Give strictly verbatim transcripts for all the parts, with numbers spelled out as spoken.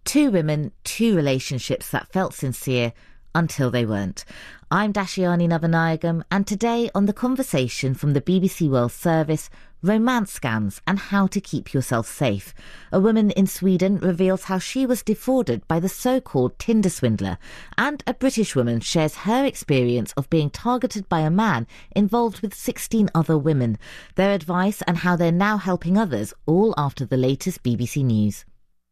Two women, two relationships that felt sincere until they weren't. I'm Dashiani Navanayagam, and today on The Conversation from the B B C World Service, romance scams and how to keep yourself safe. A woman in Sweden reveals how she was defrauded by the so-called Tinder swindler, and a British woman shares her experience of being targeted by a man involved with sixteen other women, their advice and how they're now helping others, all after the latest B B C News.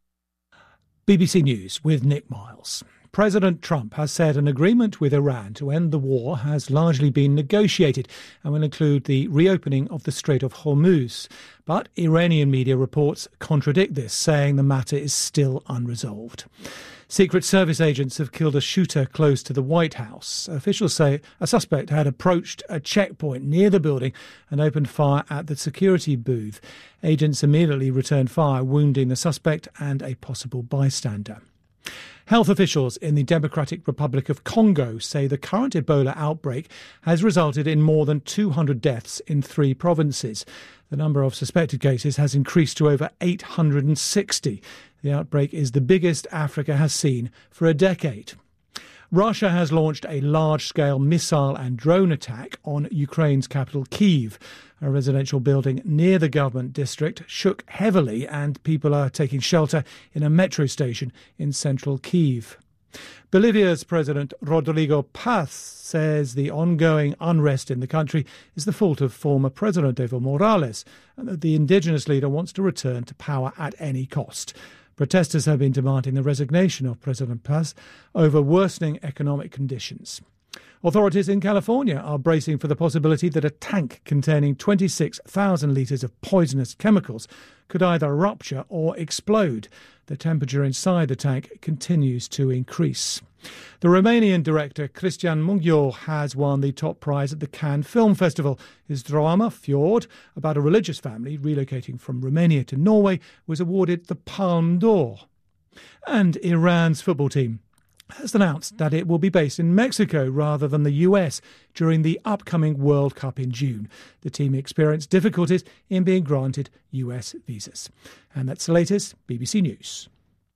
B B C News with Nick Miles. President Trump has said an agreement with Iran to end the war has largely been negotiated and will include the reopening of the Strait of Hormuz. But Iranian media reports contradict this, saying the matter is still unresolved. Secret Service agents have killed a shooter close to the White House. Officials say a suspect had approached a checkpoint near the building and opened fire at the security booth. Agents immediately returned fire, wounding the suspect and a possible bystander. Health officials in the Democratic Republic of Congo say the current Ebola outbreak has resulted in more than two hundred deaths in three provinces. The number of suspected cases has increased to over eight hundred sixty. The outbreak is the biggest Africa has seen for a decade. Russia has launched a large-scale missile and drone attack on Ukraine's capital, Kyiv. A residential building near the government district shook heavily, and people are taking shelter in a metro station in central Kyiv. Bolivia's President Rodrigo Paz says the ongoing unrest in the country is the fault of former President Evo Morales, and that the indigenous leader wants to return to power at any cost. Protesters have been demanding the resignation of President Paz over worsening economic conditions. Authorities in California are bracing for the possibility that a tank containing twenty-six thousand litres of poisonous chemicals could either rupture or explode. The temperature inside the tank continues to increase. The Romanian director Cristian Mungiu has won the top prize at the Cannes Film Festival. His drama, Fjord, about a religious family relocating from Romania to Norway, was awarded the Palme d'Or. And Iran's football team has announced that it will be based in Mexico rather than the U S during the upcoming World Cup in June. The team experienced difficulties in being granted U S visas. And that's the latest B B C News.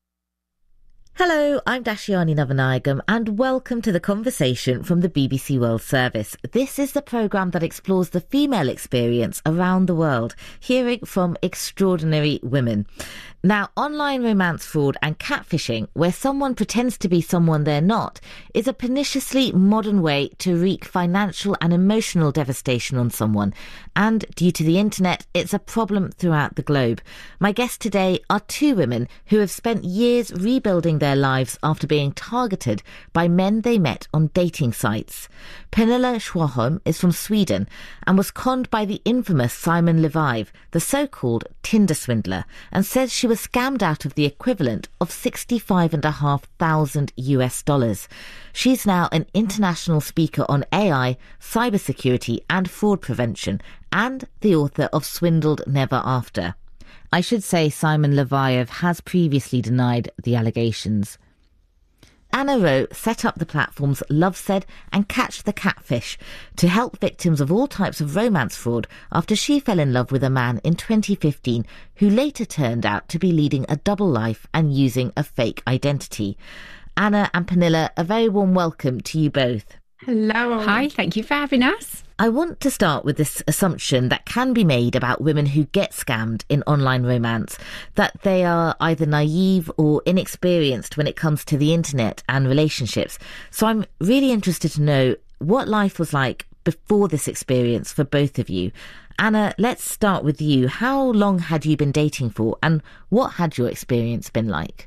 Hello, I'm Dashiani Navanayagam, and welcome to The Conversation from the B B C World Service. This is the programme that explores the female experience around the world, hearing from extraordinary women. Now, online romance fraud and catfishing, where someone pretends to be someone they're not, is a perniciously modern way to wreak financial and emotional devastation on someone. And due to the internet, it's a problem throughout the globe. My guests today are two women who have spent years rebuilding their lives after being targeted by men they met on dating sites. Pernilla Sjöholm is from Sweden and was conned by the infamous Simon Leviev, the so-called Tinder swindler, and says she was scammed out of the equivalent of sixty-five and a half thousand US dollars. She's now an international speaker on A I, cybersecurity and fraud prevention, and the author of Swindled Never After. I should say Simon Leviev has previously denied the allegations. Anna Rowe set up the platforms Lovesaid and Catch the Catfish to help victims of all types of romance fraud after she fell in love with a man in twenty fifteen who later turned out to be leading a double life and using a fake identity. Anna and Pernilla, a very warm welcome to you both. Hello. Hi, thank you for having us. I want to start with this assumption that can be made about women who get scammed in online romance, that they are either naive or inexperienced when it comes to the internet and relationships. So I'm really interested to know what life was like before this experience for both of you. Anna, let's start with you. How long had you been dating for, and what had your experience been like?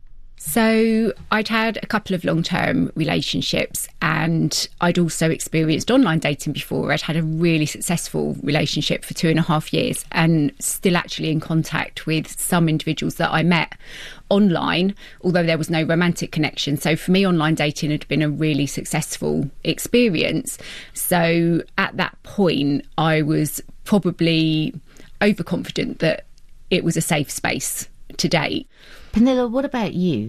So I'd had a couple of long-term relationships, and I'd also experienced online dating before. I'd had a really successful relationship for two and a half years and still actually in contact with some individuals that I met online, although there was no romantic connection. So for me, online dating had been a really successful experience. So at that point, I was probably overconfident that it was a safe space to date. Pernilla, what about you?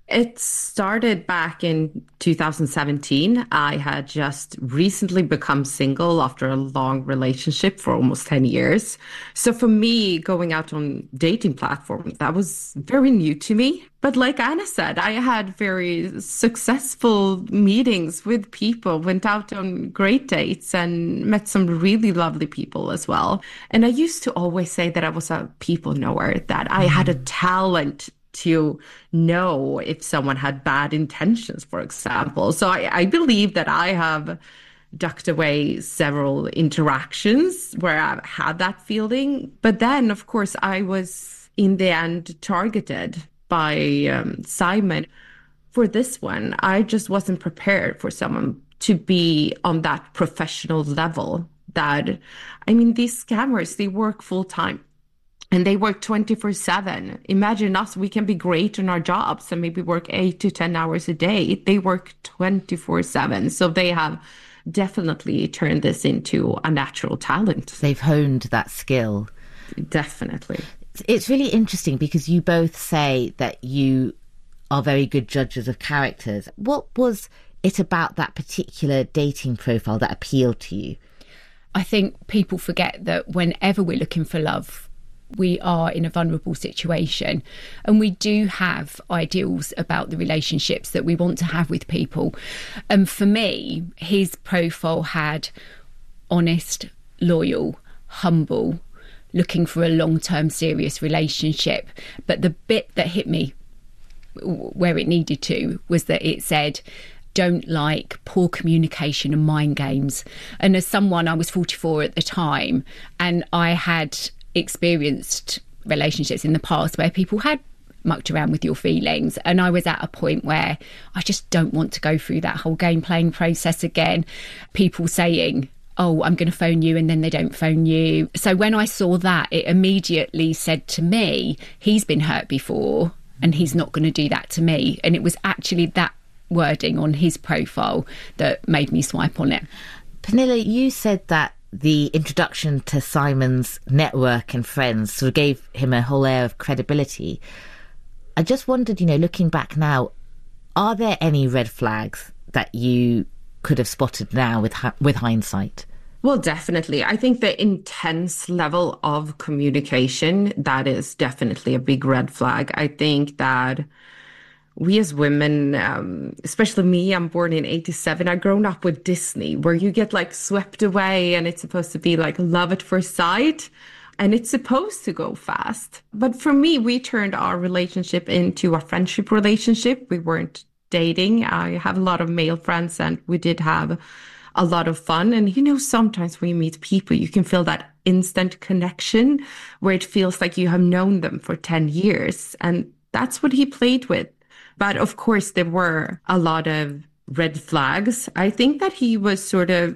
It started back in two thousand seventeen. I had just recently become single after a long relationship for almost ten years. So for me, going out on dating platforms, that was very new to me. But like Anna said, I had very successful meetings with people, went out on great dates and met some really lovely people as well. And I used to always say that I was a people knower, that I had a talent to know if someone had bad intentions, for example. So I, I believe that I have ducked away several interactions where I've had that feeling. But then, of course, I was in the end targeted by um, Simon. For this one, I just wasn't prepared for someone to be on that professional level. That, I mean, these scammers, they work full time. And they work twenty-four seven. Imagine us, we can be great in our jobs and maybe work eight to ten hours a day. They work twenty-four seven. So they have definitely turned this into a natural talent. They've honed that skill. Definitely. It's really interesting because you both say that you are very good judges of characters. What was it about that particular dating profile that appealed to you? I think people forget that whenever we're looking for love, we are in a vulnerable situation, and we do have ideals about the relationships that we want to have with people. And for me, his profile had honest, loyal, humble, looking for a long-term serious relationship. But the bit that hit me where it needed to was that it said, don't like poor communication and mind games. And as someone, I was forty-four at the time, and I had experienced relationships in the past where people had mucked around with your feelings, and I was at a point where I just don't want to go through that whole game playing process again. People saying, oh, I'm going to phone you, and then they don't phone you. So when I saw that, it immediately said to me, he's been hurt before and he's not going to do that to me. And it was actually that wording on his profile that made me swipe on it. Pernilla, you said that the introduction to Simon's network and friends sort of gave him a whole air of credibility. I just wondered, you know, looking back now, are there any red flags that you could have spotted now with with hindsight? Well, definitely. I think the intense level of communication, that is definitely a big red flag. I think that we as women, um, especially me, I'm born in eighty-seven. I've grown up with Disney, where you get like swept away and it's supposed to be like love at first sight. And it's supposed to go fast. But for me, we turned our relationship into a friendship relationship. We weren't dating. I have a lot of male friends and we did have a lot of fun. And, you know, sometimes when you meet people, you can feel that instant connection where it feels like you have known them for ten years. And that's what he played with. But of course, there were a lot of red flags. I think that he was sort of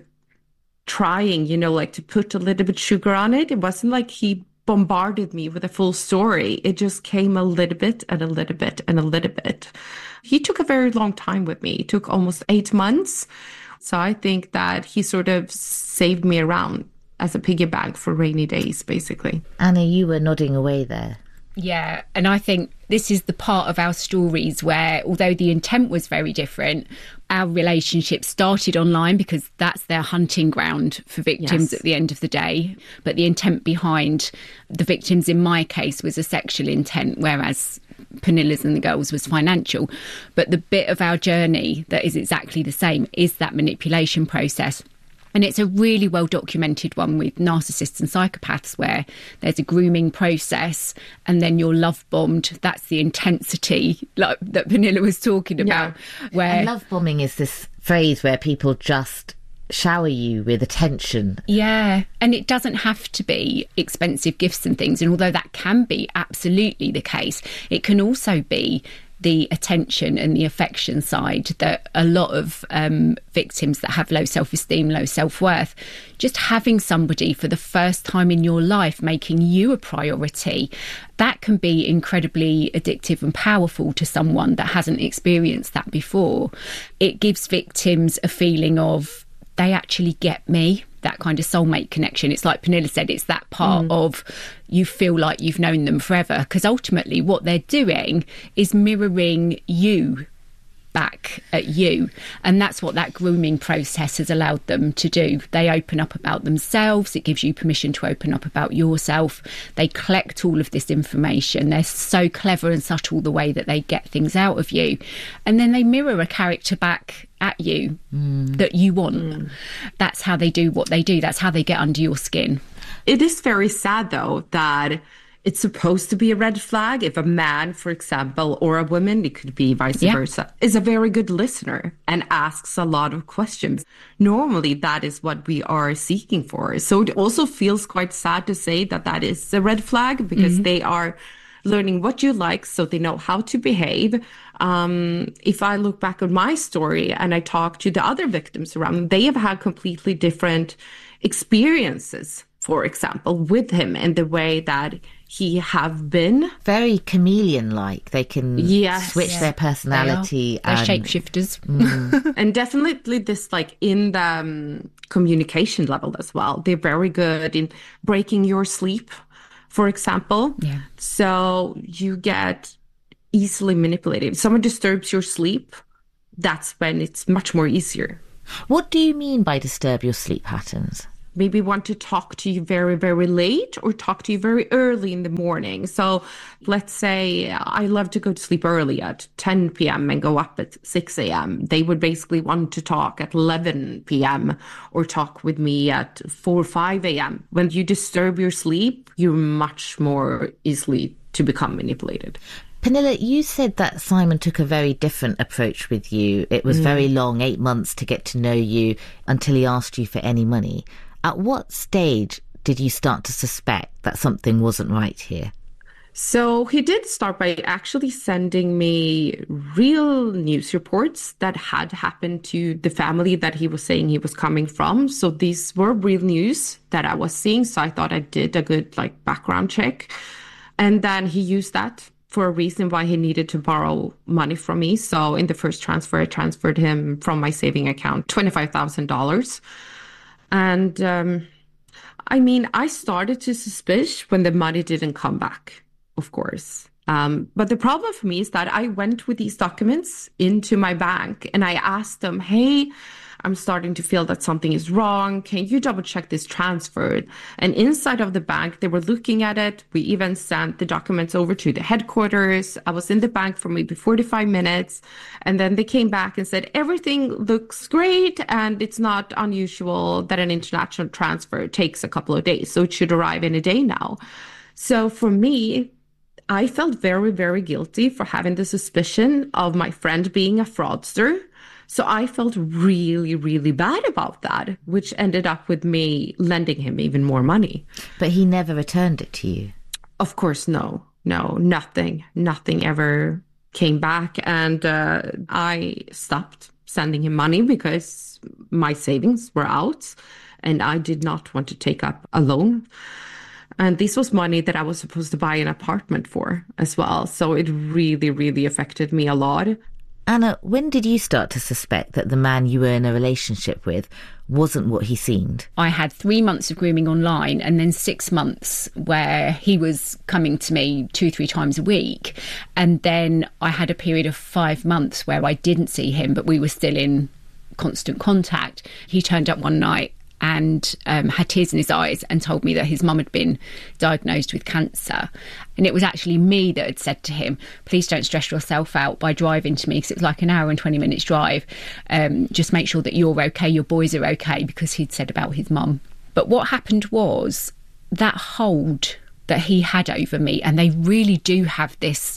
trying, you know, like to put a little bit sugar on it. It wasn't like he bombarded me with a full story. It just came a little bit and a little bit and a little bit. He took a very long time with me. It took almost eight months. So I think that he sort of saved me around as a piggy bank for rainy days, basically. Anna, you were nodding away there. Yeah, and I think this is the part of our stories where, although the intent was very different, our relationship started online because that's their hunting ground for victims yes. at the end of the day. But the intent behind the victims in my case was a sexual intent, whereas Pernilla's and the girls was financial. But the bit of our journey that is exactly the same is that manipulation process. And it's a really well documented one with narcissists and psychopaths where there's a grooming process and then you're love bombed. That's the intensity like, that Pernilla was talking about. Yeah. Where and love bombing is this phrase where people just shower you with attention. Yeah, and it doesn't have to be expensive gifts and things. And although that can be absolutely the case, it can also be the attention and the affection side that a lot of um, victims that have low self-esteem, low self-worth, just having somebody for the first time in your life making you a priority, that can be incredibly addictive and powerful to someone that hasn't experienced that before. It gives victims a feeling of they actually get me. That kind of soulmate connection. It's like Pernilla said, it's that part mm. of you feel like you've known them forever, because ultimately what they're doing is mirroring you back at you, and that's what that grooming process has allowed them to do. They open up about themselves, it gives you permission to open up about yourself. They collect all of this information. They're so clever and subtle the way that they get things out of you, and then they mirror a character back at you mm. that you want. Mm. That's how they do what they do. That's how they get under your skin. It is very sad though that it's supposed to be a red flag if a man, for example, or a woman, it could be vice yeah. versa, is a very good listener and asks a lot of questions. Normally, that is what we are seeking for. So it also feels quite sad to say that that is a red flag, because mm-hmm. they are learning what you like, so they know how to behave. Um, if I look back on my story and I talk to the other victims around, they have had completely different experiences, for example, with him, and the way that he have been. Very chameleon-like. They can yes, switch yeah. their personality. They are. They're and... shapeshifters. Mm. And definitely this, like, in the um, communication level as well. They're very good in breaking your sleep, for example. Yeah. So you get easily manipulated. If someone disturbs your sleep, that's when it's much more easier. What do you mean by disturb your sleep patterns? Maybe want to talk to you very, very late, or talk to you very early in the morning. So let's say I love to go to sleep early at ten p.m. and go up at six a.m. They would basically want to talk at eleven p.m. or talk with me at four or five a.m. When you disturb your sleep, you're much more easily to become manipulated. Pernilla, you said that Simon took a very different approach with you. It was mm. very long, eight months to get to know you until he asked you for any money. At what stage did you start to suspect that something wasn't right here? So he did start by actually sending me real news reports that had happened to the family that he was saying he was coming from. So these were real news that I was seeing. So I thought I did a good like background check. And then he used that for a reason why he needed to borrow money from me. So in the first transfer, I transferred him from my saving account twenty-five thousand dollars. And um, I mean, I started to suspicion when the money didn't come back, of course. Um, but the problem for me is that I went with these documents into my bank and I asked them, hey, I'm starting to feel that something is wrong. Can you double check this transfer? And inside of the bank, they were looking at it. We even sent the documents over to the headquarters. I was in the bank for maybe forty-five minutes. And then they came back and said, everything looks great. And it's not unusual that an international transfer takes a couple of days. So it should arrive in a day now. So for me, I felt very, very guilty for having the suspicion of my friend being a fraudster. So I felt really, really bad about that, which ended up with me lending him even more money. But he never returned it to you? Of course, no. No, nothing. Nothing ever came back. And uh, I stopped sending him money because my savings were out and I did not want to take up a loan. And this was money that I was supposed to buy an apartment for as well. So it really, really affected me a lot. Anna, when did you start to suspect that the man you were in a relationship with wasn't what he seemed? I had three months of grooming online and then six months where he was coming to me two, three times a week. And then I had a period of five months where I didn't see him, but we were still in constant contact. He turned up one night and um, had tears in his eyes and told me that his mum had been diagnosed with cancer. And it was actually me that had said to him, please don't stress yourself out by driving to me, because it was like an hour and twenty minutes drive. Um, just make sure that you're okay, your boys are okay, because he'd said about his mum. But what happened was that hold that he had over me, and they really do have this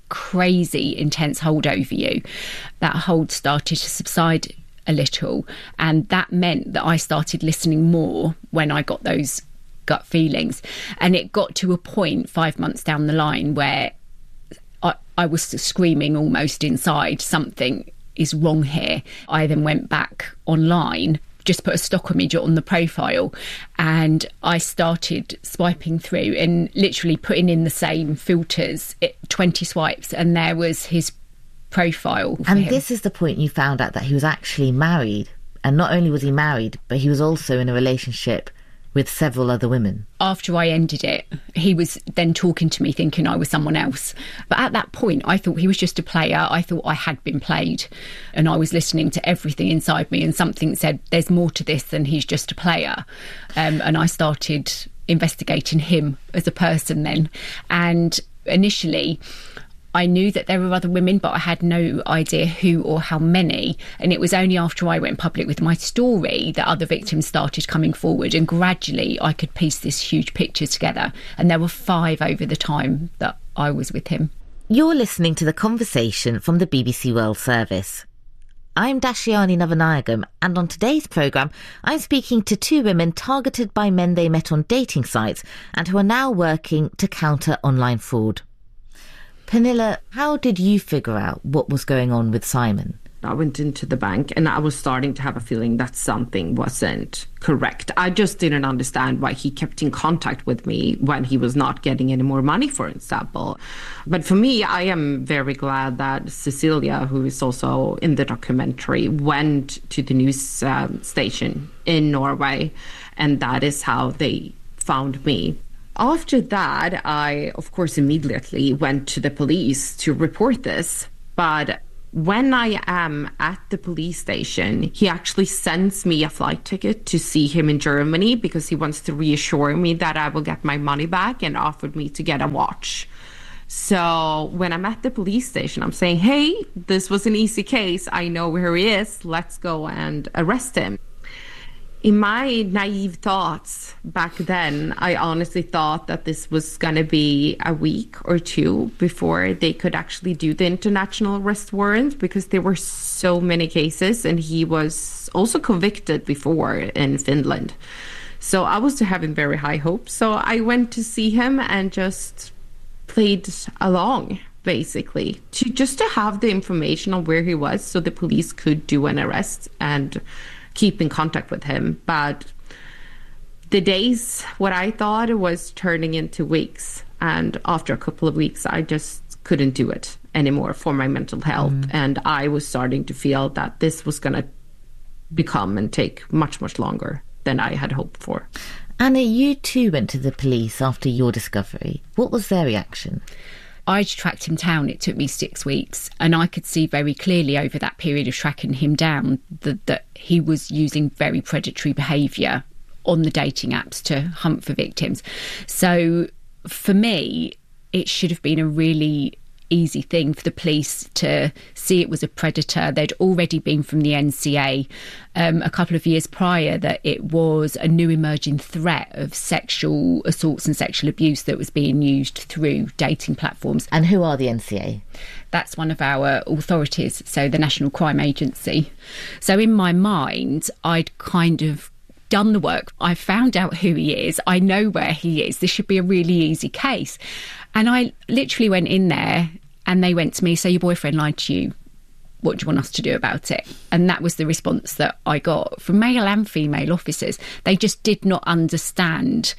crazy intense hold over you, that hold started to subside a little, and that meant that I started listening more when I got those gut feelings. And it got to a point five months down the line where I, I was screaming almost inside, something is wrong here. I then went back online, just put a stock image on the profile, and I started swiping through and literally putting in the same filters, it, twenty swipes, and there was his profile. And him. This is the point you found out that he was actually married And not only was he married, but he was also in a relationship with several other women. After I ended it, he was then talking to me thinking I was someone else. But at that point, I thought he was just a player. I thought I had been played. And I was listening to everything inside me, and something said, there's more to this than he's just a player. Um, and I started investigating him as a person then. And initially, I knew that there were other women, but I had no idea who or how many. And it was only after I went public with my story that other victims started coming forward. And gradually I could piece this huge picture together. And there were five over the time that I was with him. You're listening to The Conversation from the B B C World Service. I'm Dashiani Navanayagam, and on today's programme, I'm speaking to two women targeted by men they met on dating sites and who are now working to counter online fraud. Pernilla, how did you figure out what was going on with Simon? I went into the bank and I was starting to have a feeling that something wasn't correct. I just didn't understand why he kept in contact with me when he was not getting any more money, for example. But for me, I am very glad that Cecilia, who is also in the documentary, went to the news um, station in Norway, and that is how they found me. After that, I, of course, immediately went to the police to report this. But when I am at the police station, he actually sends me a flight ticket to see him in Germany because he wants to reassure me that I will get my money back, and offered me to get a watch. So when I'm at the police station, I'm saying, hey, this was an easy case. I know where he is. Let's go and arrest him. In my naive thoughts back then, I honestly thought that this was going to be a week or two before they could actually do the international arrest warrant, because there were so many cases, and he was also convicted before in Finland. So I was having very high hopes. So I went to see him and just played along, basically, to just to have the information on where he was so the police could do an arrest and keep in contact with him. But the days, what I thought was turning into weeks. And after a couple of weeks, I just couldn't do it anymore for my mental health. Mm. And I was starting to feel that this was going to become and take much, much longer than I had hoped for. Anna, you too went to the police after your discovery. What was their reaction? I tracked him down. It took me six weeks, and I could see very clearly over that period of tracking him down that, that he was using very predatory behaviour on the dating apps to hunt for victims. So for me, it should have been a really easy thing for the police to see it was a predator. They'd already been from the N C A um, a couple of years prior that it was a new emerging threat of sexual assaults and sexual abuse that was being used through dating platforms. And who are the N C A? That's one of our authorities, so the National Crime Agency. So in my mind, I'd kind of done the work. I found out who he is. I know where he is. This should be a really easy case. And I literally went in there and they went to me, so your boyfriend lied to you. What do you want us to do about it? And that was the response that I got from male and female officers. They just did not understand.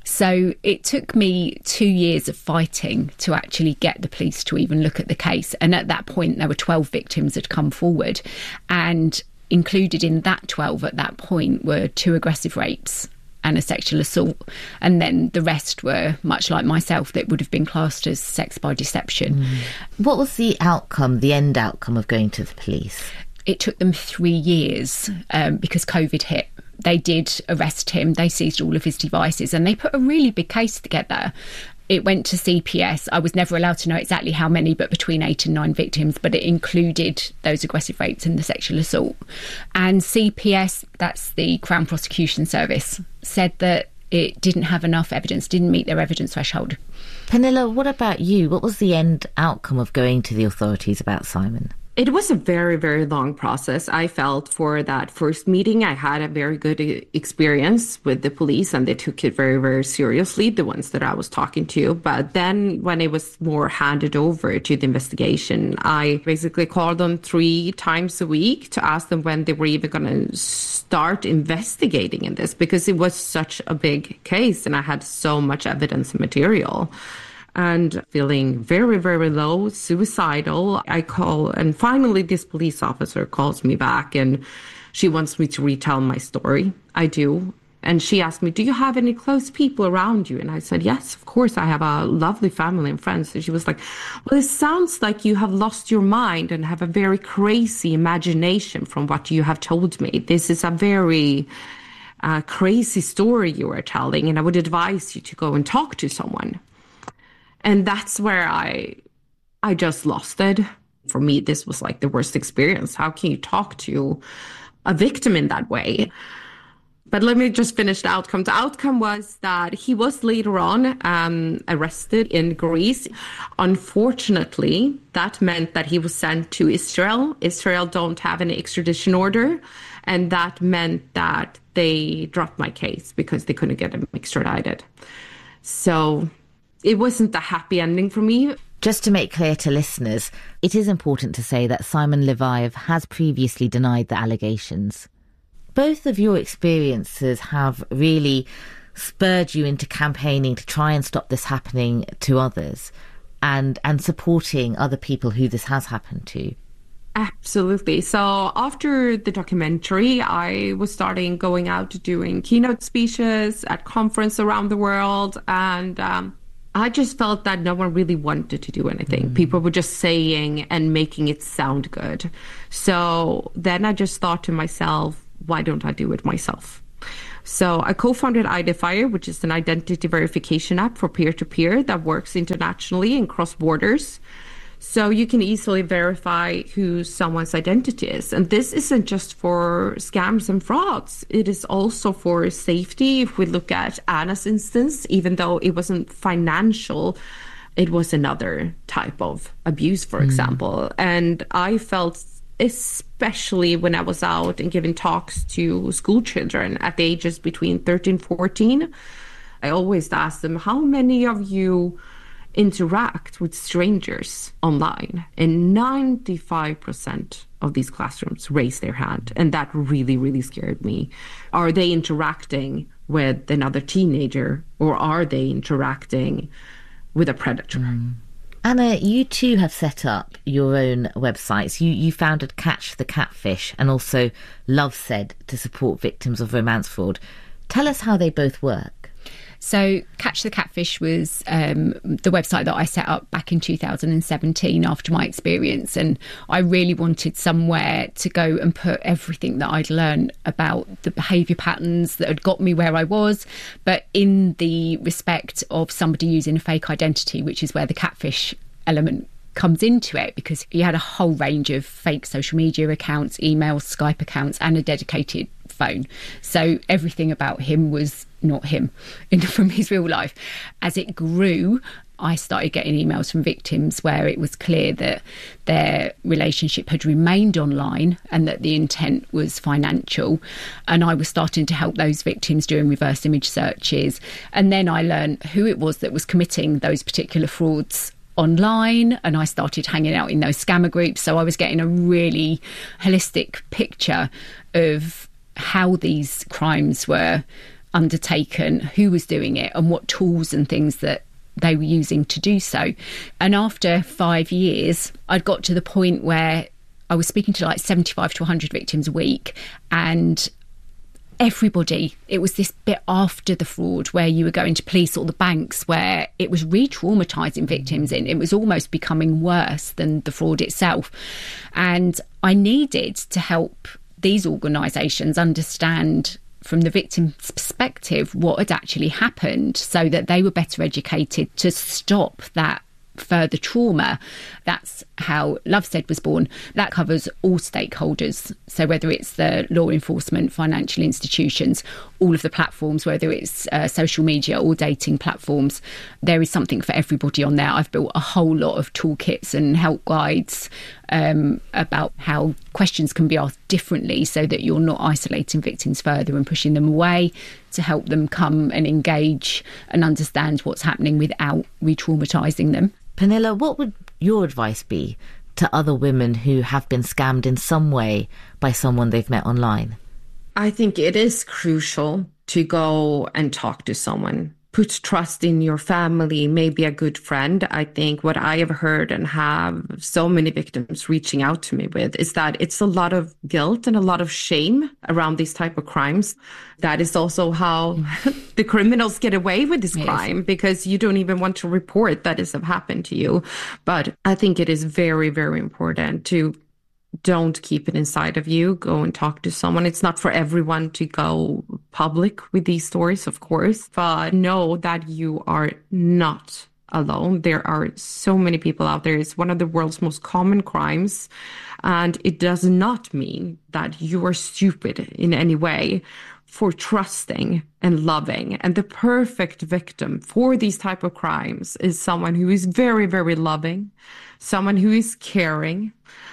So it took me two years of fighting to actually get the police to even look at the case. And at that point, there were twelve victims had come forward. And included in that twelve at that point were two aggressive rapes and a sexual assault. And then the rest were, much like myself, that would have been classed as sex by deception. Mm. What was the outcome, the end outcome of going to the police? It took them three years um, because COVID hit. They did arrest him. They seized all of his devices and they put a really big case together. It went to C P S. I was never allowed to know exactly how many, but between eight and nine victims. But it included those aggressive rapes and the sexual assault. And C P S, that's the Crown Prosecution Service, said that it didn't have enough evidence, didn't meet their evidence threshold. Pernilla, what about you? What was the end outcome of going to the authorities about Simon? It was a very, very long process. I felt for that first meeting, I had a very good experience with the police and they took it very, very seriously, the ones that I was talking to. But then when it was more handed over to the investigation, I basically called them three times a week to ask them when they were even going to start investigating in this, because it was such a big case and I had so much evidence and material. And feeling very, very low, suicidal, I call, and finally this police officer calls me back and she wants me to retell my story. I do. And she asked me, do you have any close people around you? And I said, yes, of course, I have a lovely family and friends. And she was like, well, it sounds like you have lost your mind and have a very crazy imagination from what you have told me. This is a very uh, crazy story you are telling, and I would advise you to go and talk to someone. And that's where I, I just lost it. For me, this was like the worst experience. How can you talk to a victim in that way? But let me just finish the outcome. The outcome was that he was later on um, arrested in Greece. Unfortunately, that meant that he was sent to Israel. Israel don't have any extradition order. And that meant that they dropped my case because they couldn't get him extradited. So it wasn't a happy ending for me. Just to make clear to listeners, it is important to say that Simon Levaev has previously denied the allegations. Both of your experiences have really spurred you into campaigning to try and stop this happening to others and and supporting other people who this has happened to. Absolutely. So after the documentary, I was starting going out to doing keynote speeches at conferences around the world. And um, I just felt that no one really wanted to do anything. Mm. People were just saying and making it sound good. So then I just thought to myself, why don't I do it myself? So I co-founded Identifier, which is an identity verification app for peer-to-peer that works internationally and cross borders. So you can easily verify who someone's identity is. And this isn't just for scams and frauds. It is also for safety. If we look at Anna's instance, even though it wasn't financial, it was another type of abuse, for mm. example. And I felt, especially when I was out and giving talks to school children at the ages between thirteen and fourteen, I always asked them, how many of you interact with strangers online? And ninety-five percent of these classrooms raised their hand. And that really, really scared me. Are they interacting with another teenager, or are they interacting with a predator? Mm. Anna, you too have set up your own websites. You you founded Catch the Catfish and also Lovesaid to support victims of romance fraud. Tell us how they both work. So Catch the Catfish was um, the website that I set up back in two thousand seventeen after my experience. And I really wanted somewhere to go and put everything that I'd learned about the behaviour patterns that had got me where I was, but in the respect of somebody using a fake identity, which is where the catfish element comes into it, because he had a whole range of fake social media accounts, emails, Skype accounts, and a dedicated phone. So everything about him was not him in, from his real life. As it grew, I started getting emails from victims where it was clear that their relationship had remained online and that the intent was financial. And I was starting to help those victims doing reverse image searches. And then I learned who it was that was committing those particular frauds online, and I started hanging out in those scammer groups. So I was getting a really holistic picture of how these crimes were undertaken, who was doing it, and what tools and things that they were using to do so. And after five years, I'd got to the point where I was speaking to like seventy-five to one hundred victims a week, and everybody, it was this bit after the fraud where you were going to police or the banks where it was re-traumatising victims, and it was almost becoming worse than the fraud itself. And I needed to help these organisations understand from the victim's perspective what had actually happened, so that they were better educated to stop that further trauma. That's how Lovesaid was born. That covers all stakeholders. So whether it's the law enforcement, financial institutions, all of the platforms, whether it's uh, social media or dating platforms, there is something for everybody on there. I've built a whole lot of toolkits and help guides um, about how questions can be asked differently, so that you're not isolating victims further and pushing them away, to help them come and engage and understand what's happening without re-traumatising them. Pernilla, what would your advice be to other women who have been scammed in some way by someone they've met online? I think it is crucial to go and talk to someone. put trust in your family, maybe a good friend. I think what I have heard and have so many victims reaching out to me with is that it's a lot of guilt and a lot of shame around these type of crimes. That is also how mm. the criminals get away with this yes. crime, because you don't even want to report that this have happened to you. But I think it is very, very important to don't keep it inside of you. Go and talk to someone. It's not for everyone to go public with these stories, of course, but know that you are not alone. There are so many people out there. It's one of the world's most common crimes. And it does not mean that you are stupid in any way for trusting and loving. And the perfect victim for these type of crimes is someone who is very, very loving, someone who is caring.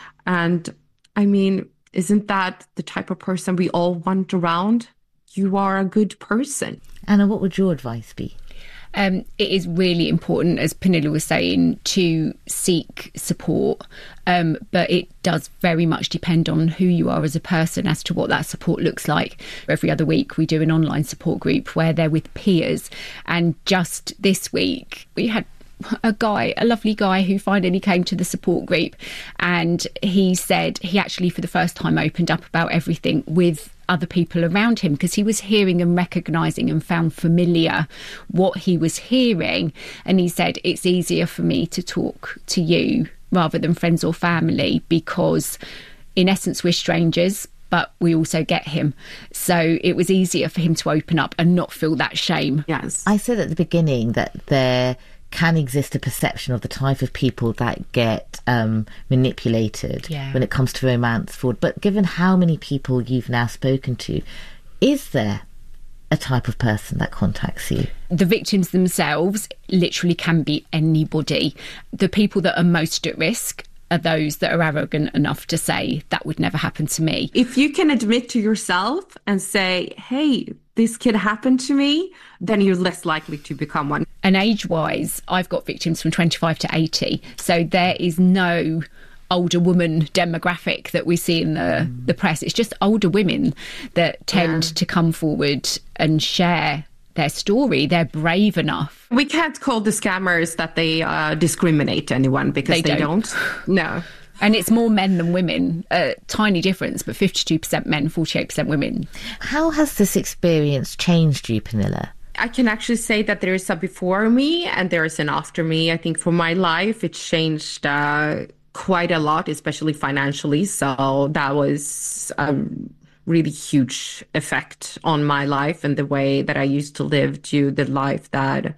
And I mean, isn't that the type of person we all want around? You are a good person. Anna, what would your advice be? Um, it is really important, as Pernilla was saying, to seek support. Um, but it does very much depend on who you are as a person as to what that support looks like. Every other week, we do an online support group where they're with peers. And just this week, we had a guy, a lovely guy who finally came to the support group, and he said he actually for the first time opened up about everything with other people around him, because he was hearing and recognising and found familiar what he was hearing. And he said, it's easier for me to talk to you rather than friends or family, because in essence we're strangers, but we also get him. So it was easier for him to open up and not feel that shame. Yes. I said at the beginning that there can exist a perception of the type of people that get um, manipulated yeah. when it comes to romance fraud. But given how many people you've now spoken to, is there a type of person that contacts you? The victims themselves literally can be anybody. The people that are most at risk are those that are arrogant enough to say that would never happen to me. If you can admit to yourself and say, hey, this could happen to me, then you're less likely to become one. And age-wise, I've got victims from twenty-five to eighty. So there is no older woman demographic that we see in the, mm. the press. It's just older women that tend yeah. to come forward and share their story. They're brave enough. We can't call the scammers that they uh, discriminate anyone, because they, they don't. don't. No. And it's more men than women. A tiny difference, but fifty-two percent men, forty-eight percent women. How has this experience changed you, Pernilla? I can actually say that there is a before me and there is an after me. I think for my life, it changed uh, quite a lot, especially financially. So that was a really huge effect on my life and the way that I used to live to the life that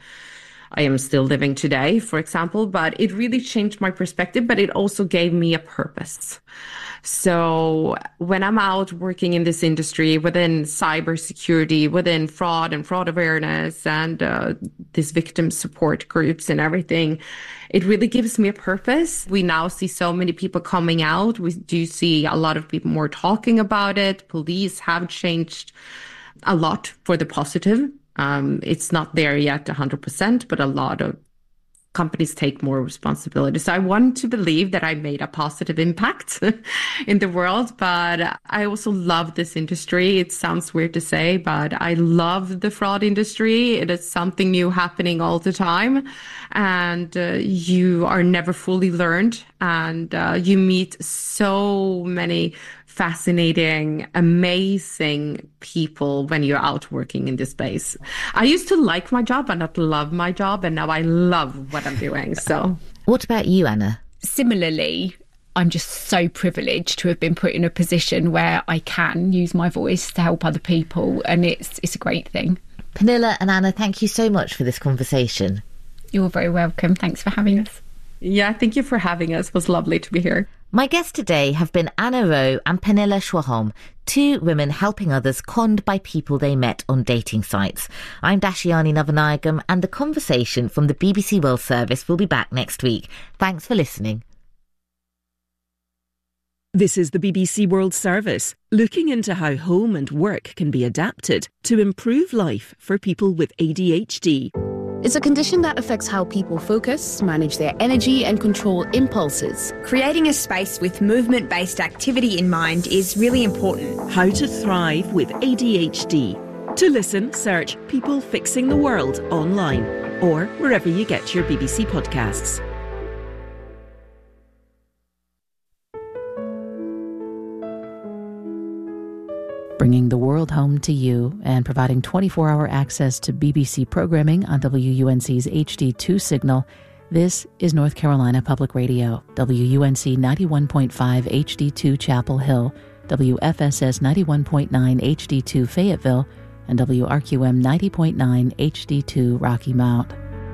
I am still living today, for example. But it really changed my perspective, but it also gave me a purpose. So when I'm out working in this industry within cybersecurity, within fraud and fraud awareness and uh, these victim support groups and everything, it really gives me a purpose. We now see so many people coming out. We do see a lot of people more talking about it. Police have changed a lot for the positive. Um, it's not there yet one hundred percent, but a lot of companies take more responsibility. So I want to believe that I made a positive impact in the world, but I also love this industry. It sounds weird to say, but I love the fraud industry. It is something new happening all the time, and uh, you are never fully learned, and uh, you meet so many fascinating, amazing people when you're out working in this space. I used to like my job and not love my job, and now I love what I'm doing. So, what about you, Anna? Similarly, I'm just so privileged to have been put in a position where I can use my voice to help other people, and it's it's a great thing. Pernilla and Anna, thank you so much for this conversation. You're very welcome. Thanks for having us. Yeah, thank you for having us. It was lovely to be here. My guests today have been Anna Rowe and Pernilla Schwalholm, two women helping others conned by people they met on dating sites. I'm Dashiani Navanayagam, and the conversation from the B B C World Service will be back next week. Thanks for listening. This is the B B C World Service, looking into how home and work can be adapted to improve life for people with A D H D. It's a condition that affects how people focus, manage their energy and control impulses. Creating a space with movement-based activity in mind is really important. How to thrive with A D H D. To listen, search People Fixing the World online or wherever you get your B B C podcasts. Bringing the world home to you and providing twenty-four hour access to B B C programming on W U N C's H D two signal, this is North Carolina Public Radio, W U N C ninety-one point five H D two Chapel Hill, W F S S ninety-one point nine H D two Fayetteville, and W R Q M ninety point nine H D two Rocky Mount.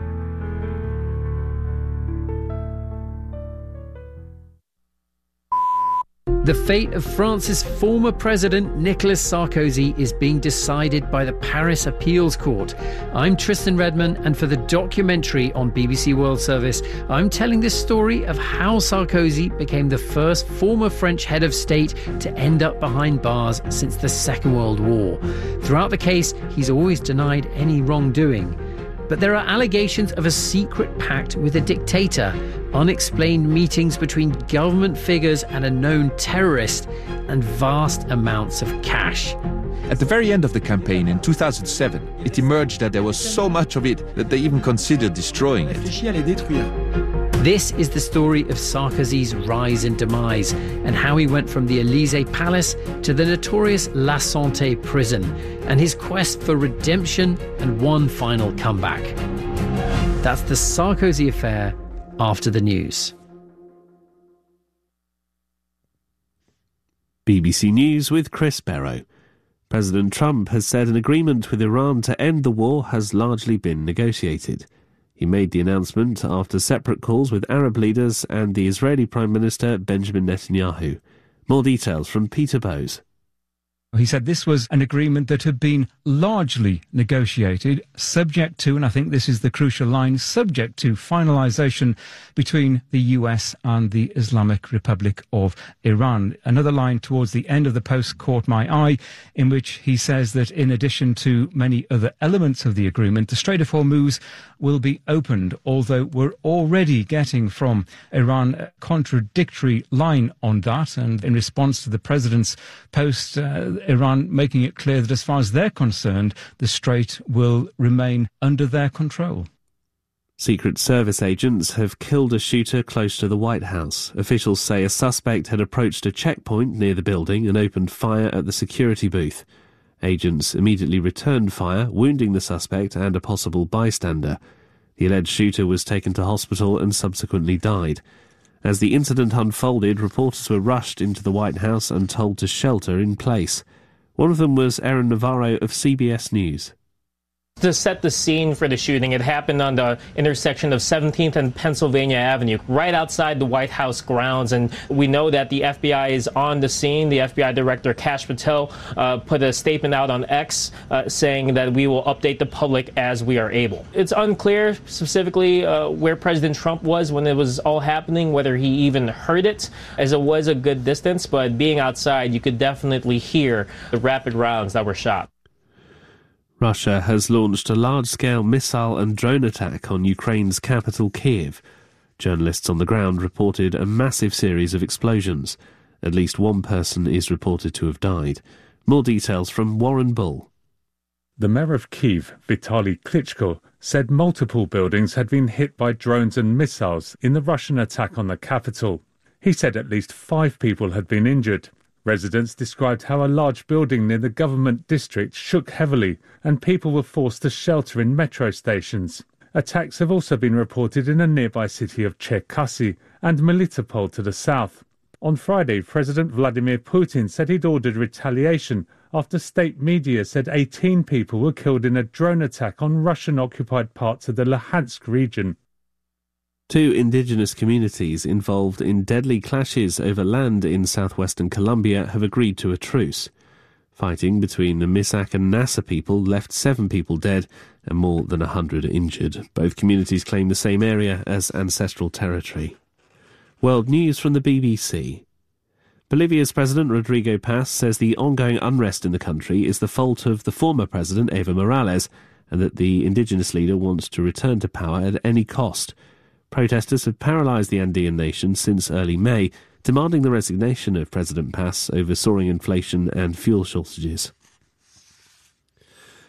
The fate of France's former president, Nicolas Sarkozy, is being decided by the Paris Appeals Court. I'm Tristan Redman, and for the documentary on B B C World Service, I'm telling the story of how Sarkozy became the first former French head of state to end up behind bars since the Second World War. Throughout the case, he's always denied any wrongdoing. But there are allegations of a secret pact with a dictator, unexplained meetings between government figures and a known terrorist, and vast amounts of cash. At the very end of the campaign in two thousand seven, it emerged that there was so much of it that they even considered destroying it. This is the story of Sarkozy's rise and demise, and how he went from the Élysée Palace to the notorious La Santé prison, and his quest for redemption and one final comeback. That's the Sarkozy affair after the news. B B C News with Chris Barrow. President Trump has said an agreement with Iran to end the war has largely been negotiated. He made the announcement after separate calls with Arab leaders and the Israeli Prime Minister Benjamin Netanyahu. More details from Peter Bowes. He said this was an agreement that had been largely negotiated, subject to, and I think this is the crucial line, subject to finalisation between the U S and the Islamic Republic of Iran. Another line towards the end of the post caught my eye, in which he says that in addition to many other elements of the agreement, the Strait of Hormuz will be opened, although we're already getting from Iran a contradictory line on that. And in response to the president's post, uh, Iran making it clear that as far as they're concerned, the strait will remain under their control. Secret Service agents have killed a shooter close to the White House. Officials say a suspect had approached a checkpoint near the building and opened fire at the security booth. Agents immediately returned fire, wounding the suspect and a possible bystander. The alleged shooter was taken to hospital and subsequently died. As the incident unfolded, reporters were rushed into the White House and told to shelter in place. One of them was Erin Navarro of C B S News. To set the scene for the shooting, it happened on the intersection of seventeenth and Pennsylvania Avenue, right outside the White House grounds. And we know that the F B I is on the scene. The F B I Director Kash Patel uh, put a statement out on X uh, saying that we will update the public as we are able. It's unclear specifically uh, where President Trump was when it was all happening, whether he even heard it, as it was a good distance. But being outside, you could definitely hear the rapid rounds that were shot. Russia has launched a large-scale missile and drone attack on Ukraine's capital, Kyiv. Journalists on the ground reported a massive series of explosions. At least one person is reported to have died. More details from Warren Bull. The mayor of Kyiv, Vitaly Klitschko, said multiple buildings had been hit by drones and missiles in the Russian attack on the capital. He said at least five people had been injured. Residents described how a large building near the government district shook heavily and people were forced to shelter in metro stations. Attacks have also been reported in a nearby city of Cherkasy and Melitopol to the south. On Friday, President Vladimir Putin said he'd ordered retaliation after state media said eighteen people were killed in a drone attack on Russian-occupied parts of the Luhansk region. Two indigenous communities involved in deadly clashes over land in southwestern Colombia have agreed to a truce. Fighting between the Misak and Nasa people left seven people dead and more than a hundred injured. Both communities claim the same area as ancestral territory. World news from the B B C. Bolivia's President Rodrigo Paz says the ongoing unrest in the country is the fault of the former president Evo Morales and that the indigenous leader wants to return to power at any cost. Protesters have paralysed the Andean nation since early May, demanding the resignation of President Paz over soaring inflation and fuel shortages.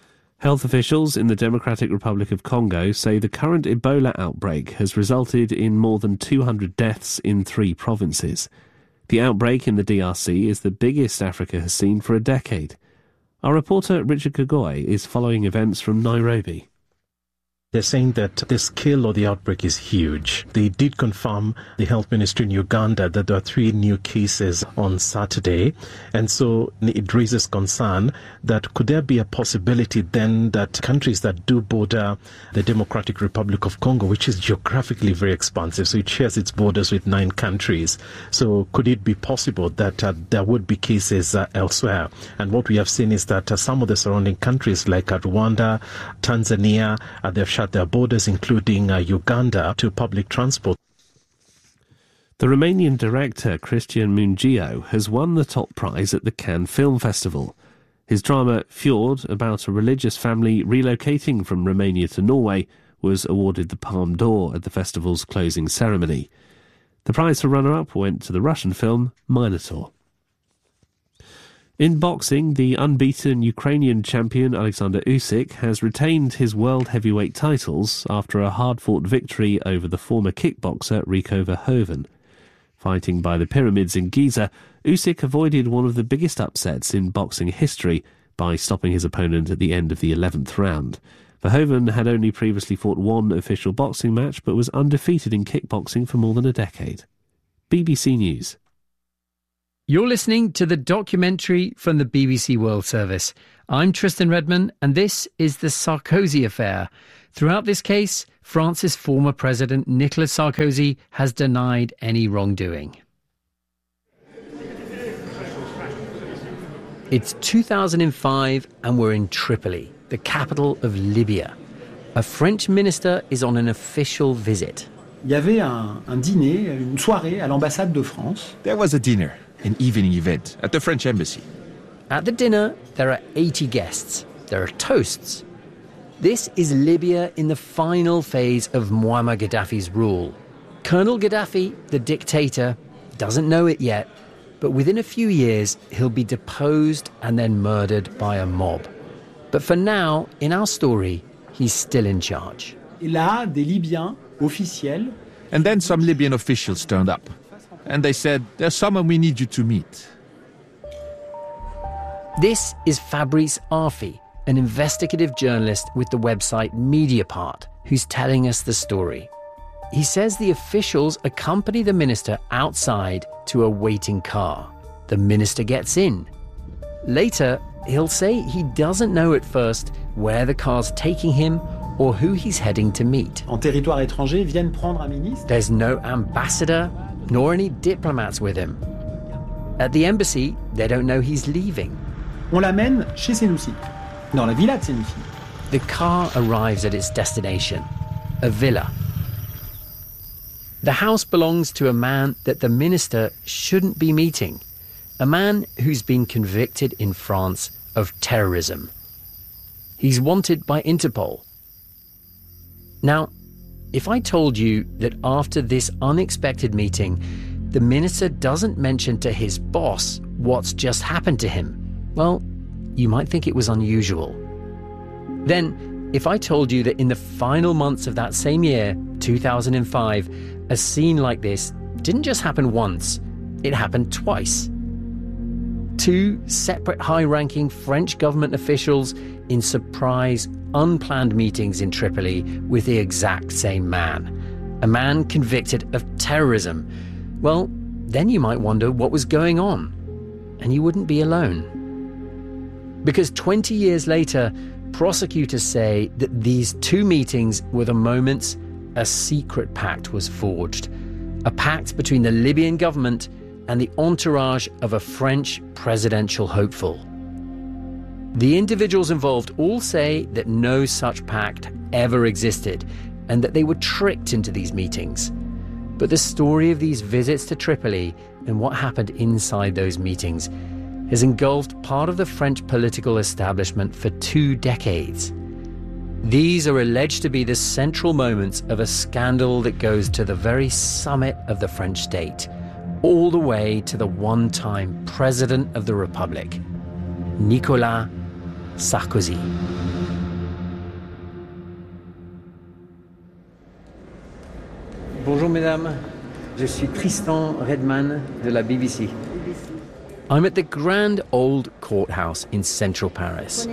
Health officials in the Democratic Republic of Congo say the current Ebola outbreak has resulted in more than two hundred deaths in three provinces. The outbreak in the D R C is the biggest Africa has seen for a decade. Our reporter Richard Kagoi is following events from Nairobi. They're saying that the scale of the outbreak is huge. They did confirm, the health ministry in Uganda, that there are three new cases on Saturday. And so it raises concern that could there be a possibility then that countries that do border the Democratic Republic of Congo, which is geographically very expansive, so it shares its borders with nine countries. So could it be possible that uh, there would be cases uh, elsewhere? And what we have seen is that uh, some of the surrounding countries like uh, Rwanda, Tanzania, uh, they've shut their borders, including uh, Uganda, to public transport. The Romanian director Cristian Mungiu has won the top prize at the Cannes Film Festival. His drama Fjord, about a religious family relocating from Romania to Norway, was awarded the Palme d'Or at the festival's closing ceremony. The prize for runner-up went to the Russian film Minotaur. In boxing, the unbeaten Ukrainian champion Alexander Usyk has retained his world heavyweight titles after a hard-fought victory over the former kickboxer Rico Verhoeven. Fighting by the pyramids in Giza, Usyk avoided one of the biggest upsets in boxing history by stopping his opponent at the end of the eleventh round. Verhoeven had only previously fought one official boxing match but was undefeated in kickboxing for more than a decade. B B C News. You're listening to the documentary from the B B C World Service. I'm Tristan Redman, and this is the Sarkozy affair. Throughout this case, France's former president Nicolas Sarkozy has denied any wrongdoing. It's two thousand five and we're in Tripoli, the capital of Libya. A French minister is on an official visit. Il y avait un, un dîner, une soirée à l'ambassade de France. There was a dinner. An evening event at the French embassy. At the dinner, there are eighty guests. There are toasts. This is Libya in the final phase of Muammar Gaddafi's rule. Colonel Gaddafi, the dictator, doesn't know it yet, but within a few years, he'll be deposed and then murdered by a mob. But for now, in our story, he's still in charge. Et là, des Libyens officiels. And then some Libyan officials turned up. And they said, there's someone we need you to meet. This is Fabrice Arfi, an investigative journalist with the website Mediapart, who's telling us the story. He says the officials accompany the minister outside to a waiting car. The minister gets in. Later, he'll say he doesn't know at first where the car's taking him or who he's heading to meet. En territoire étranger, viennent prendre un ministre. There's no ambassador, nor any diplomats with him. At the embassy, they don't know he's leaving. On l'amène chez Senoussi, dans la villa de Senoussi. The car arrives at its destination, a villa. The house belongs to a man that the minister shouldn't be meeting, a man who's been convicted in France of terrorism. He's wanted by Interpol. Now, if I told you that after this unexpected meeting, the minister doesn't mention to his boss what's just happened to him, well, you might think it was unusual. Then, if I told you that in the final months of that same year, two thousand five, a scene like this didn't just happen once, it happened twice. Two separate high-ranking French government officials in surprise, unplanned meetings in Tripoli with the exact same man. A man convicted of terrorism. Well, then you might wonder what was going on. And you wouldn't be alone. Because twenty years later, prosecutors say that these two meetings were the moments a secret pact was forged. A pact between the Libyan government and the entourage of a French presidential hopeful. The individuals involved all say that no such pact ever existed and that they were tricked into these meetings. But the story of these visits to Tripoli and what happened inside those meetings has engulfed part of the French political establishment for two decades. These are alleged to be the central moments of a scandal that goes to the very summit of the French state, all the way to the one-time President of the Republic, Nicolas Sarkozy. Bonjour mesdames, je suis Tristan Redman de la B B C. I'm at the grand old courthouse in central Paris.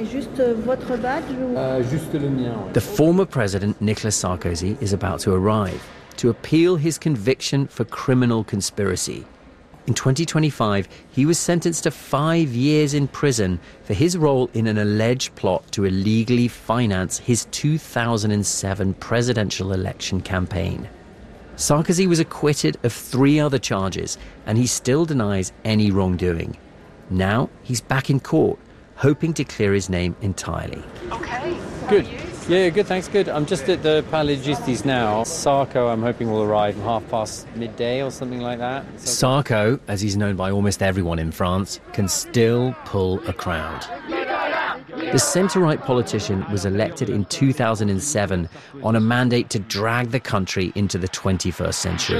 The former president, Nicolas Sarkozy, is about to arrive to appeal his conviction for criminal conspiracy. In twenty twenty-five, he was sentenced to five years in prison for his role in an alleged plot to illegally finance his two thousand seven presidential election campaign. Sarkozy was acquitted of three other charges, and he still denies any wrongdoing. Now he's back in court, hoping to clear his name entirely. Okay. Good. Yeah, good, thanks, good. I'm just at the Palais de Justice now. Sarko, I'm hoping, will arrive half past midday or something like that. Sarko, as he's known by almost everyone in France, can still pull a crowd. The centre-right politician was elected in two thousand seven on a mandate to drag the country into the twenty-first century.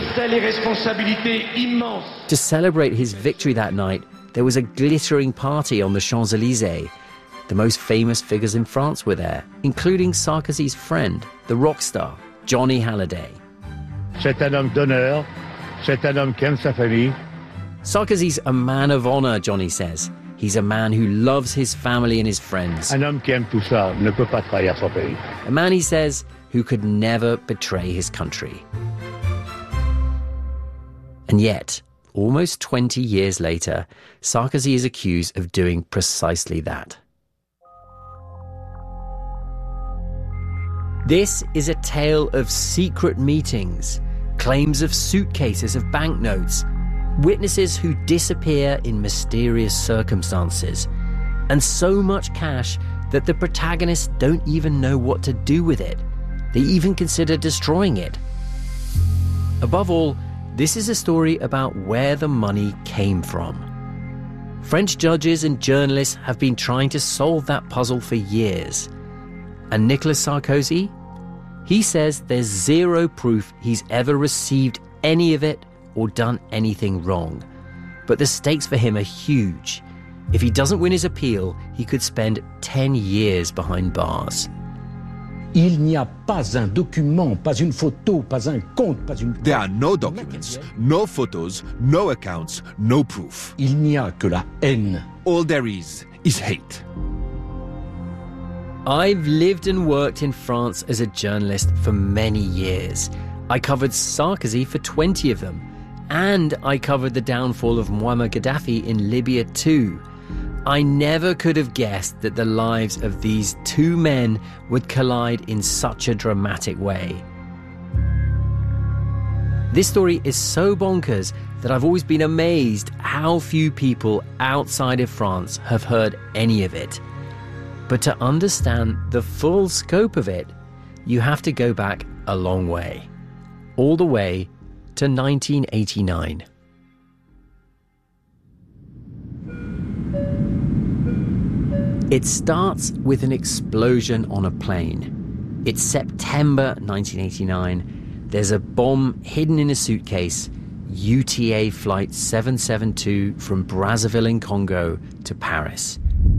To celebrate his victory that night, there was a glittering party on the Champs-Élysées. The most famous figures in France were there, including Sarkozy's friend, the rock star, Johnny Hallyday. C'est un homme d'honneur, c'est un homme qui aime sa famille. Sarkozy's a man of honour, Johnny says. He's a man who loves his family and his friends. Un homme qui aime tout ça ne peut pas trahir son pays. A man, he says, who could never betray his country. And yet, almost twenty years later, Sarkozy is accused of doing precisely that. This is a tale of secret meetings, claims of suitcases of banknotes, witnesses who disappear in mysterious circumstances, and so much cash that the protagonists don't even know what to do with it. They even consider destroying it. Above all, this is a story about where the money came from. French judges and journalists have been trying to solve that puzzle for years. And Nicolas Sarkozy? He says there's zero proof he's ever received any of it or done anything wrong. But the stakes for him are huge. If he doesn't win his appeal, he could spend ten years behind bars. Il n'y a pas un document, pas une photo, pas un compte, pas une... There are no documents, no photos, no accounts, no proof. Il n'y a que la haine. All there is is hate. I've lived and worked in France as a journalist for many years. I covered Sarkozy for twenty of them. And I covered the downfall of Muammar Gaddafi in Libya too. I never could have guessed that the lives of these two men would collide in such a dramatic way. This story is so bonkers that I've always been amazed how few people outside of France have heard any of it. But to understand the full scope of it, you have to go back a long way. All the way to nineteen eighty-nine. It starts with an explosion on a plane. It's September nineteen eighty-nine. There's a bomb hidden in a suitcase, U T A Flight seven seven two from Brazzaville in Congo to Paris.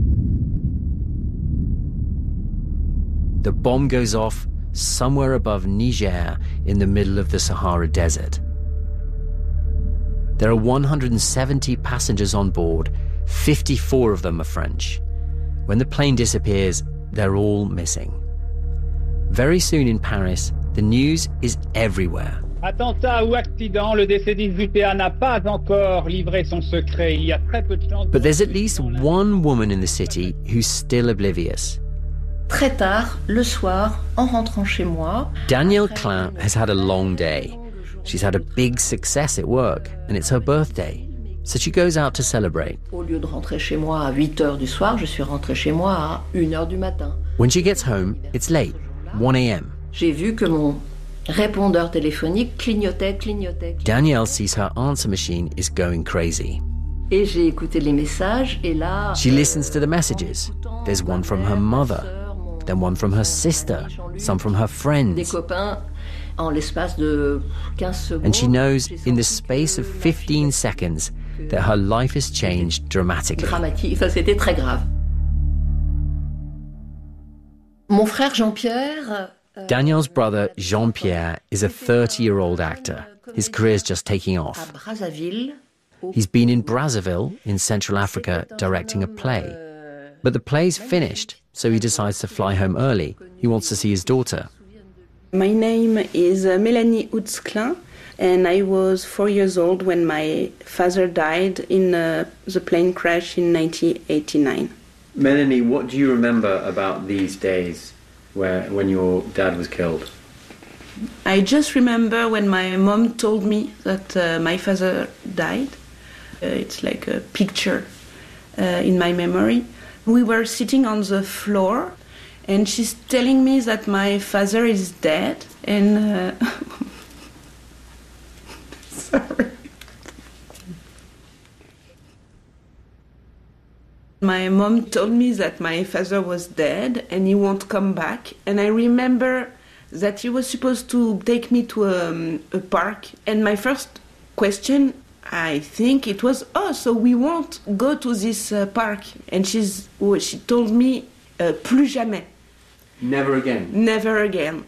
The bomb goes off somewhere above Niger in the middle of the Sahara Desert. There are one hundred seventy passengers on board, fifty-four of them are French. When the plane disappears, they're all missing. Very soon in Paris, the news is everywhere. Attentat ou accident, le décédé U T A n'a pas encore livré son secret. Il y a très peu de chances. But there's at least one woman in the city who's still oblivious. Très tard, le soir, en rentrant chez moi. Danielle Klein has had a long day. She's had a big success at work, and it's her birthday. So she goes out to celebrate. Au lieu de rentrer chez moi à huit heures du soir, je suis rentrée chez moi à une heure du matin. When she gets home, it's late, one a.m. J'ai vu que mon répondeur téléphonique clignotait, clignotait. Danielle sees her answer machine is going crazy. Et j'ai écouté les messages, et là... She listens to the messages. There's one from her mother, then one from her sister, some from her friends. Des copains en l'espace de quinze secondes. And she knows in the space of fifteen seconds that her life has changed dramatically. Dramatique, ça c'était très grave. Mon frère Jean-Pierre Danielle's brother, Jean-Pierre, is a thirty-year-old actor. His career's just taking off. He's been in Brazzaville, in Central Africa, directing a play. But the play's finished, so he decides to fly home early. He wants to see his daughter. My name is uh, Mélanie Houtzclin, and I was four years old when my father died in uh, the plane crash in nineteen eighty-nine. Melanie, what do you remember about these days where when your dad was killed? I just remember when my mom told me that uh, my father died. Uh, it's like a picture uh, in my memory. We were sitting on the floor, and she's telling me that my father is dead, and... Uh, sorry. My mom told me that my father was dead and he won't come back. And I remember that he was supposed to take me to a, a park. And my first question, I think it was, oh, so we won't go to this uh, park. And she's, she told me, uh, plus jamais. Never again? Never again.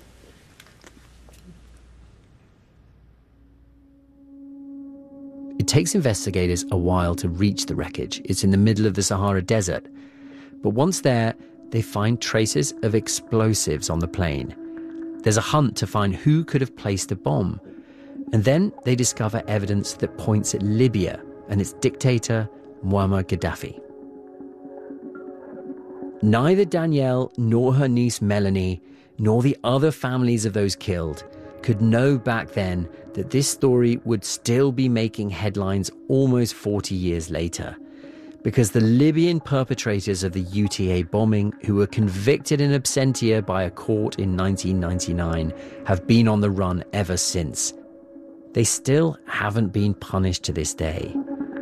It takes investigators a while to reach the wreckage. It's in the middle of the Sahara Desert. But once there, they find traces of explosives on the plane. There's a hunt to find who could have placed the bomb. And then they discover evidence that points at Libya and its dictator, Muammar Gaddafi. Neither Danielle nor her niece Melanie, nor the other families of those killed, could know back then that this story would still be making headlines almost forty years later, because the Libyan perpetrators of the U T A bombing, who were convicted in absentia by a court in nineteen ninety-nine, have been on the run ever since. They still haven't been punished to this day.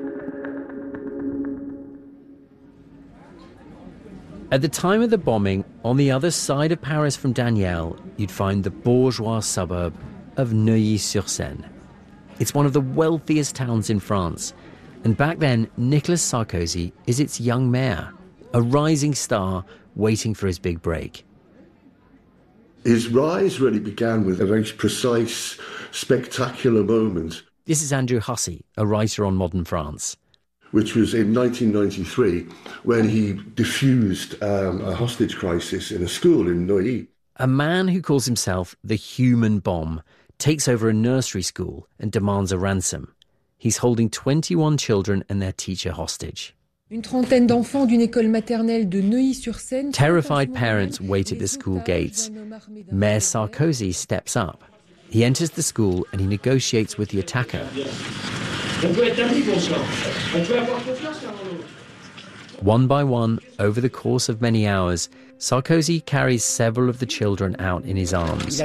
At the time of the bombing, on the other side of Paris from Danielle, you'd find the bourgeois suburb of Neuilly-sur-Seine. It's one of the wealthiest towns in France. And back then, Nicolas Sarkozy is its young mayor, a rising star waiting for his big break. His rise really began with a very precise, spectacular moment. This is Andrew Hussey, a writer on modern France. Which was in nineteen ninety-three, when he diffused um, a hostage crisis in a school in Neuilly. A man who calls himself the human bomb takes over a nursery school and demands a ransom. He's holding twenty-one children and their teacher hostage. Terrified parents wait at the school gates. Mayor Sarkozy steps up. He enters the school and he negotiates with the attacker. One by one, over the course of many hours, Sarkozy carries several of the children out in his arms.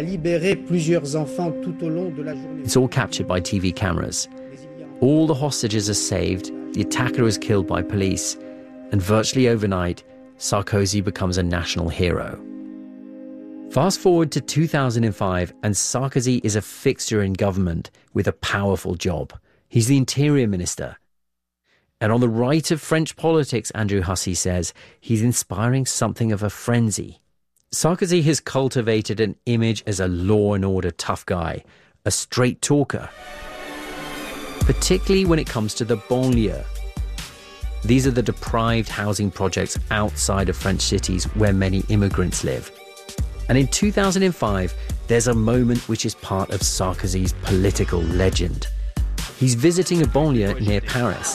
It's all captured by T V cameras. All the hostages are saved, the attacker is killed by police, and virtually overnight, Sarkozy becomes a national hero. Fast forward to two thousand five, and Sarkozy is a fixture in government with a powerful job. He's the interior minister. And on the right of French politics, Andrew Hussey says, he's inspiring something of a frenzy. Sarkozy has cultivated an image as a law and order tough guy, a straight talker, particularly when it comes to the banlieue. These are the deprived housing projects outside of French cities where many immigrants live. And in two thousand five, there's a moment which is part of Sarkozy's political legend. He's visiting a banlieue near Paris.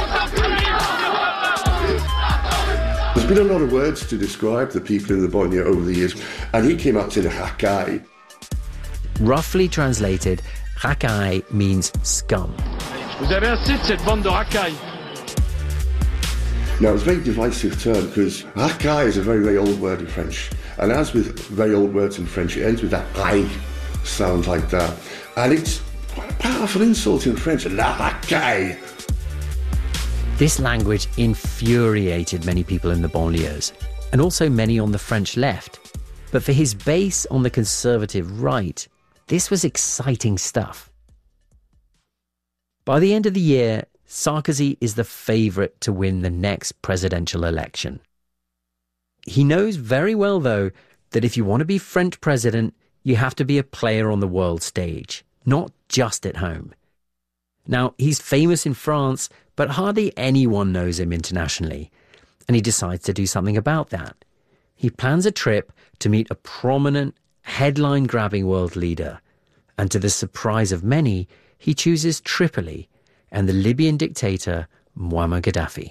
There's been a lot of words to describe the people in the banlieue over the years, and he came out to the racaille. Roughly translated, racaille means scum. Vous avez assez de cette bande de racaille. Now, it's a very divisive term because racaille is a very, very old word in French. And as with very old words in French, it ends with that I sound like that. And it's quite a powerful insult in French, la racaille. This language infuriated many people in the banlieues, and also many on the French left. But for his base on the conservative right, this was exciting stuff. By the end of the year, Sarkozy is the favourite to win the next presidential election. He knows very well, though, that if you want to be French president, you have to be a player on the world stage, not just at home. Now, he's famous in France, but hardly anyone knows him internationally, and he decides to do something about that. He plans a trip to meet a prominent, headline-grabbing world leader, and to the surprise of many, he chooses Tripoli and the Libyan dictator Muammar Gaddafi.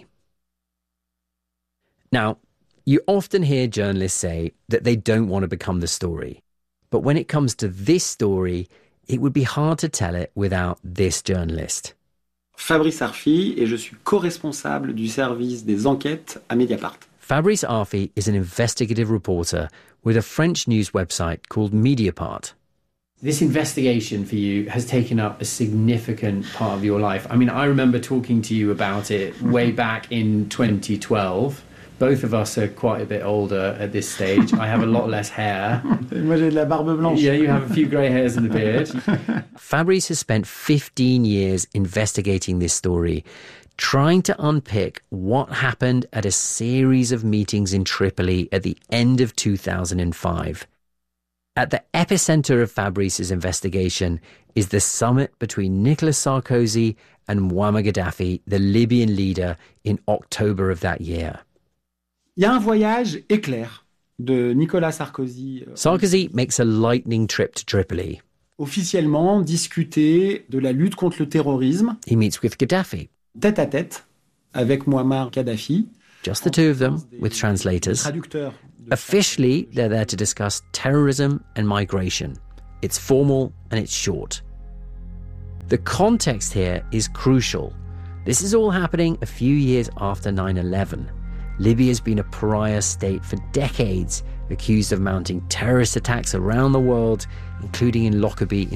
Now, you often hear journalists say that they don't want to become the story. But when it comes to this story, it would be hard to tell it without this journalist. Fabrice Arfi, et je suis co-responsable du service des enquêtes à Mediapart. Fabrice Arfi is an investigative reporter with a French news website called Mediapart. This investigation for you has taken up a significant part of your life. I mean, I remember talking to you about it way back in twenty twelve. Both of us are quite a bit older at this stage. I have a lot less hair. Moi, j'ai de la barbe blanche. Yeah, you have a few grey hairs and a beard. Fabrice has spent fifteen years investigating this story, trying to unpick what happened at a series of meetings in Tripoli at the end of two thousand five. At the epicenter of Fabrice's investigation is the summit between Nicolas Sarkozy and Muammar Gaddafi, the Libyan leader, in October of that year. Il y a un voyage éclair de Nicolas Sarkozy. Sarkozy makes a lightning trip to Tripoli. Officiellement discuter de la lutte contre le terrorisme. He meets with Gaddafi. Tête à tête avec Muammar Gaddafi. Just the two of them, with translators. Officially, they're there to discuss terrorism and migration. It's formal and it's short. The context here is crucial. This is all happening a few years after nine eleven. Libya's been a pariah state for decades, accused of mounting terrorist attacks around the world, including in Lockerbie in